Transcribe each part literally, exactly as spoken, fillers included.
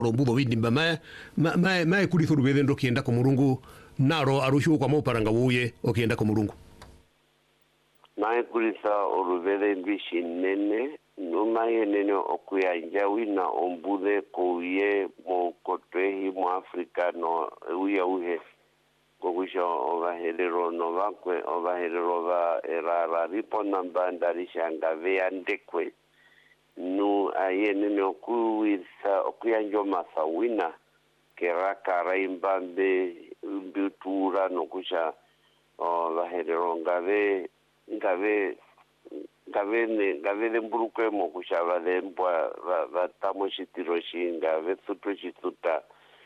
rombudo vindimba ma ma ma, ma kulitho rubethe ndo kienda ko Mulungu naro arushu kwa moparanga wuye okienda ko Mulungu na kulitha orubethe mbishi nene numa yenene okuya njawina ombude kuye mo kotwehi mu Afrika no uya uhe kokusha ovaherero no vakwe ovaherero va erara ripo nambanda rishanga vea ndekwe nu ayenene okuwisa okuyanjo masawina keraka raimbambe mbitura no kusha ovaherero ngave ngave ngave ne ngave lemburuke mo kusha valembwa vatamo shitiro shinga vetsuto chituta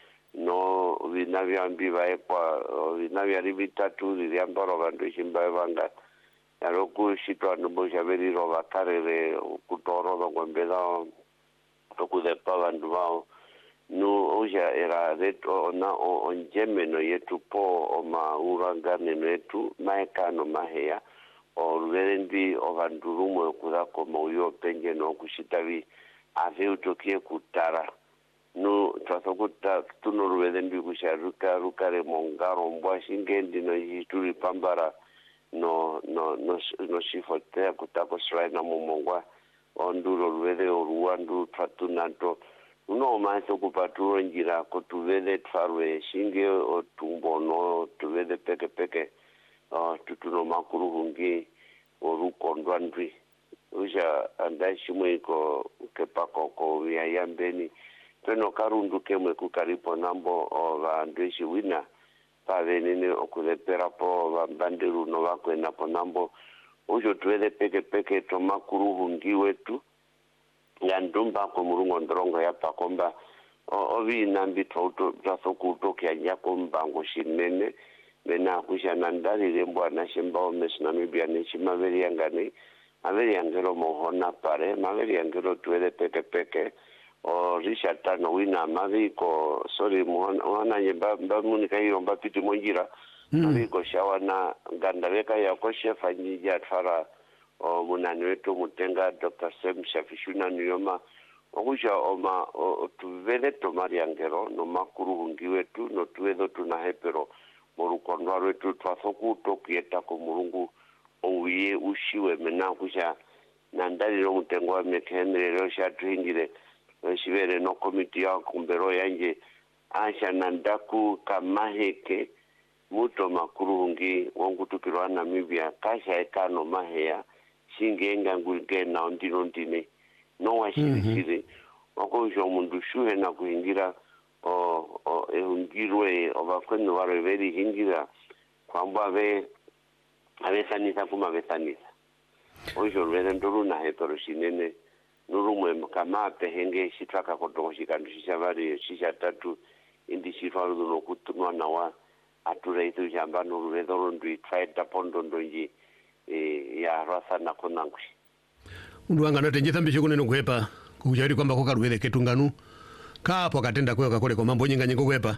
no vinavyambi vaekwa vinavyari vitatu viliambaro vandu shimba vanga yaroku shitwa nubo shaveriro vakarere kutorova ngombela tokudepa vandu vao nu uja era reto na onjemeno yetu po oma urangane netu maekano mahea o ruverendi o vandurumo kudako mauyo penje no kushitavi ave utokie kutara no twasokuta tuno ruverendi kusharuka rukare mongaro mbwa shingendi no hituri pambara no no no no shifotea kutako sraina momongwa onduro ruvere oruandu tratunanto uno maso kupaturo njira kotuvele tfarwe shinge otumbo no tuvele peke peke uh, tutuno makuru hungi oruko ndwandwi uja andashi mwiko kepako ko ya yambeni peno karundu kemwe kukaripo nambo o vanduishi wina pave nene okulepera po vambandiru no wakwe napo nambo ujo tuwele peke peke to makuru hungi wetu ya ndumba ko Mulungu ndrongo ya pakomba ovi nambi toto tasokuto kya nyako mbango shinene mena kusha nandari lembo na shimba omes Namibia ne chimaveri yangane maveri yangero mohona pare maveri yangero tuwele peke peke o Richard Tano wina maviko sorry mohona nyemba mbamunika hiyo mbapiti monjira maviko shawana gandaweka ya ko shefa njija tfara o munani wetu mutenga Doctor Sem Shafishuna Niyoma okusha oma o, tuvele tomari yangero no makuru hungi wetu no tuwezo tunahepero morukondo wetu twasoku tokieta ko Mulungu owiye ushiwe mena kusha nandari ro mutengo mekenre ro shatringire shivere no komiti ya kumbero yanje asha nandaku kamaheke muto makuru hungi wangu tukirwa Namibia kasha ekano mahea shingenga ngulge na ondino ndine no washirishire wako jo mundu shuhe na kuingira o o ehungirwe obakwenu waro veri hingira kwamba ve avesanisa kuma vesanisa ojo vere nduru na hetoro shinene nurumwe kama pehenge shitaka kotongo shikandu shishavari shisha tatu indi shifaru no kutunwa na wa ature itu jamba nuru vedoro ndui tsaita pondo ndonji e ya rasa na konangwi undu wanga natenjeza mbisho kuneno kwepa kuchari kwamba kokarwele ketunganu kapo katenda kwewa kakole kwa mambo nyinga nyingo kwepa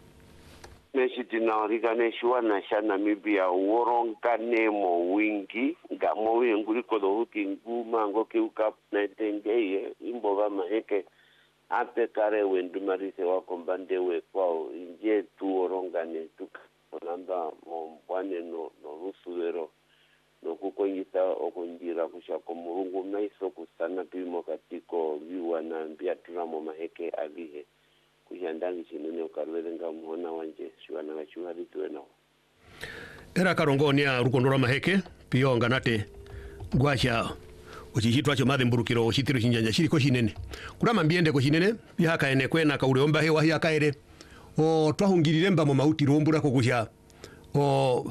neshiti na rigane shuana sha Namibia uoronga nemo wingi ngamo wingu liko do huki nguma ngoke ukap na tengeye imbo vama heke ape kare wendu marise wako mbandewe kwao inje tu orongane tukanamba mbwane no, no rusuwero no kukongisa okunjira kushako Mulungu maiso kusana pimo katiko viwa na mbia tunamo maheke alihe kujandangi chinene ukarwele nga muhona wanje shuana wa shuhari tuwe nao era karongoni ya rukondora maheke piyo nganate gwasha uchichitwa cho mathe mburukiro ushitiro chinjanja shiri ko shinene kurama mbiende ko shinene bihaka ene kwena ka ureomba hewa hiya kaere o twahungirire mba mu mauti rombura ko kusha o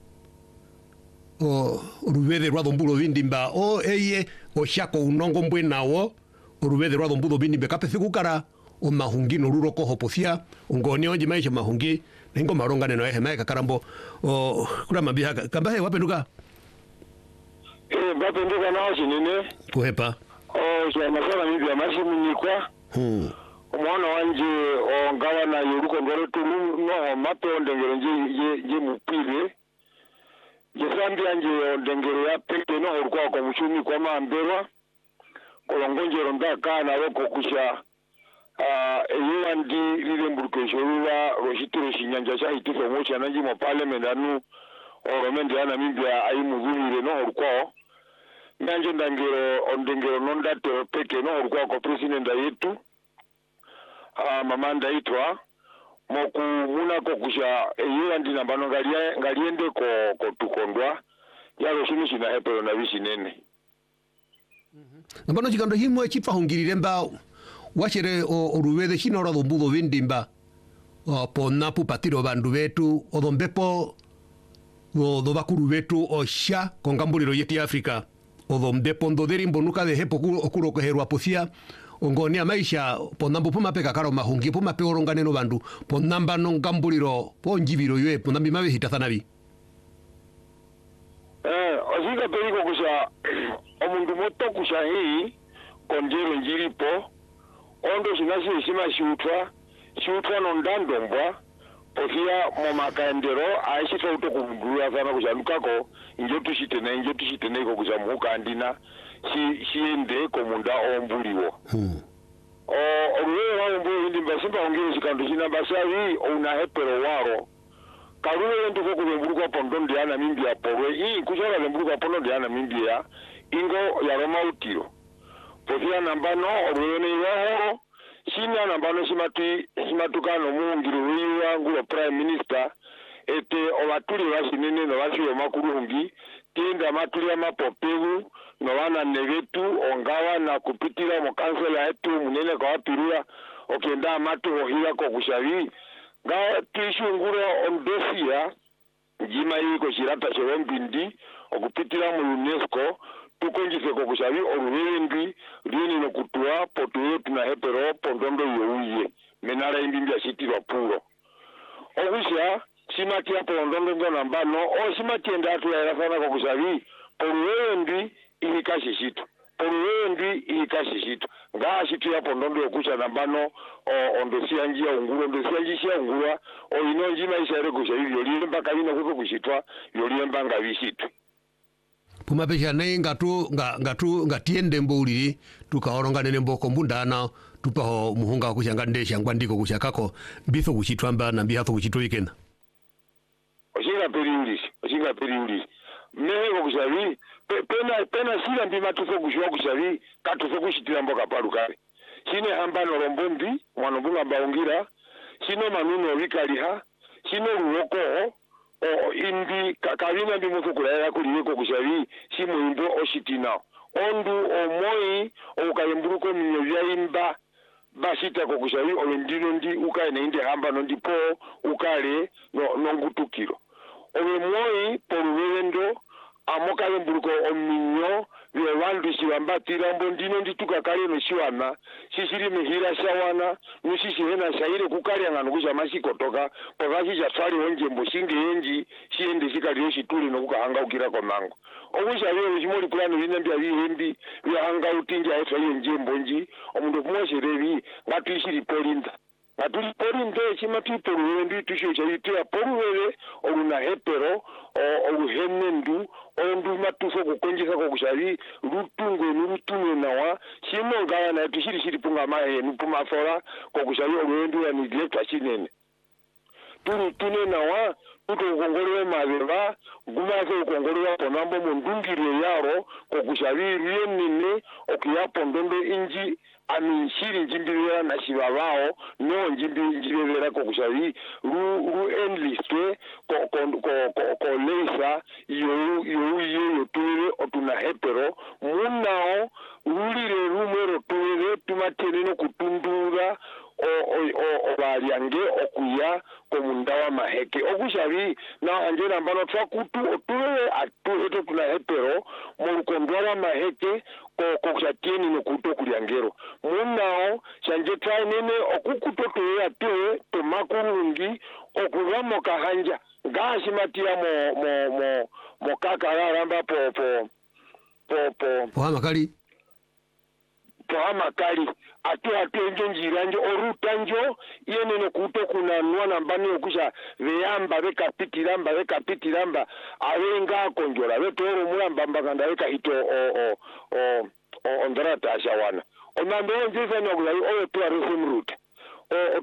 o rubede rwa dombulo vindimba o eye o shako unongo mbwe nawo rubede rwa dombulo vindimba kapese kukara o mahungi no ruro ko hoposia ngoni onje maisha mahungi ningo maronga neno ehe maika karambo o kurama bihaka kambahe wapenduka eh wapenduka nao shinene kuhepa o so masala mibi ya mashi munikwa hmm omwana wanje o ngawa na yuruko ngoro tulu no mato ndengero nje je mupire Jesambi anje ndengero ya pete no urukwa kwa mushumi kwa maambera kolongonjero ndaka na woko kusha ah eyo ndi lile mburukeshorula roshitiro shinyanja cha itifo mocha nanji mo parliament anu oromende ana mimbia aimuvumire no orkwao nanje ndangero ondengero nondate peke no orkwao ko president yetu ah mamanda itwa moku muna ko kusha eyo ndi nambano ngalie ngaliende ko ko tukondwa yalo shini shina hepero na vishinene nambano chikando himwe chitwa hongirire mbao wachere oruwede shinora dombudo vindimba pona pupatiro bandu betu odombepo do bakuru betu osha kongambuliro yeti Afrika odombepo ndoderi mbonuka de hepo okuro koherwa pocia ongonia maisha ponambo puma peka karo mahungi puma pe oronganeno bandu ponamba no ngambuliro ponjibiro ywe ponambi mabe hitathanabi eh ozika peliko kusha omundu moto kusha hii konjero njiripo ondo sinasi sima shutwa shutwa no ndandombwa pofia momakaendero aishita uto kugurua sana kushalukako inje tushitene inje tushitene iko kusamuka andina si siende komunda ombuliwo hmm. o oruwe wa ombuliwo ndi mbasimba ongere sikandu sina basawi una hepero waro karuwe ndo ko kubembuluka pondo ndi ana mimbi ya porwe hii kushora bembuluka pondo ndi ana mimbi ya ingo ya Roma utiro pofia nambano oruwe ni wahoro sina nambano simati simatukano muungiro wiwa ngulo prime minister ete obatuli basinene no bashiyo makurungi tenda matuli ya mapopegu no wana negetu ongawa na kupitira mu kansela yetu munene kwa wapirura okenda amatu ohira ko kushawi nga twishunguro ondosia jima yiko shirata sherombindi okupitira mu UNESCO tukonjise ko kushawi oruwendi rini no kutua potuyo tuna hepero pondondo yowiye menara imbimbi ashitira puro obusha simati ya pondondo ndo nambano o simati ndatu ya rafana ko kushawi oruwendi ilikashi shitu oruwendi ilikashi shitu nga shitu ya pondondo yokusha nambano o ondosia njia unguro ondosia njia ungura o ino njima ishaire kushawi yolimba kabina kuko kushitwa yolimba ngavishitu puma pesha nei ngatu nga ngatu ngatiende mbuliri tukaoronganene mboko mbundana tupaho muhunga kushanga ndesha ngwandiko kushakako bitho kuchitwamba na bihatho kuchitoikena oshinga periulis oshinga periulis meko kushavi pe, pena pena sila mbima tufo kushwa kushavi katufo kushitira mboka palukale sine hambano rombombi mwanobunga baungira sino manuno vikaliha sino ruwoko o indi kakavina ndi mufu kulaya kuliweko kushavi si muimbo oshitina ondu omoi okayemburuko minyo vyaimba basita ko kushavi olendino ndi ukaene inde hamba no ndipo ukale no nongutukiro owe moi poruwendo amokayemburuko ominyo vye wandu shiwambatira mbondino ndituka kale no shiwana sisiri mihira shawana nusisi hena shaire kukali ngano kusha masikotoka pakashi cha fali onje mboshinge yenji shiende shikali yoshituli no kukahanga ukira kwa mango okusha vye shimoli kulano vinambia vihembi vihanga utingi aefa yenje mbonji omundu kumwasherevi ngatu ishiri polinda atuli polinde chimati poruwendi tusho chayitea poruwele oluna hepero oluhenendu ondu matufo kukonjisa ko kushavi lutungo nulutungo nawa simo ngaya na tushiri shiri punga mahe nupuma fora ko kushavi oluwendu ya ni director chinene tuni tune nawa tuto ukongolwe mazeva gumaze ukongolwe ponambo mundungire yaro ko kushavi riyenine okuyapo ndondo inji aminshiri njimbirera na shibabao no njimbirera ko kushavi ru ru enlistwe ko ko ko ko leisa yo yo yo tuwe otuna hepero munao ulire rumero tuwe tumatene no kutundura o o o baliange okuya komundawa maheke okushavi na anjera mbano twakutu otuwe atuwe tuna hepero mu kondwara maheke ko ko chatieni no kuto kuliangero munao chanje twainene okukutoto yatuwe tomakurungi okuvamo kahanja gashi matia mo mo mo mo kakaramba po po po po po amakali po amakali atu atu enjo njiranje orutanjo yene no kuto kuna nwana mbani okusha veyamba bekapitiramba bekapitiramba awenga konjola betoro mulamba mbaganda beka hito o o o ondrata ashawana onando onjeza na kuzavi owe tu arese mruta o